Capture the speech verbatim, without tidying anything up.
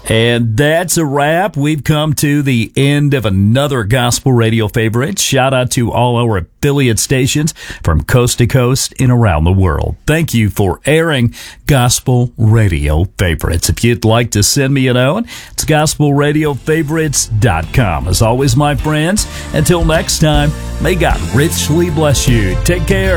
And that's a wrap. We've come to the end of another Gospel Radio favorite. Shout out to all our affiliate stations from coast to coast and around the world. Thank you for airing Gospel Radio favorites. If you'd like to send me a note, it's gospel radio favorites dot com. As always, my friends, until next time, may God richly bless you. Take care.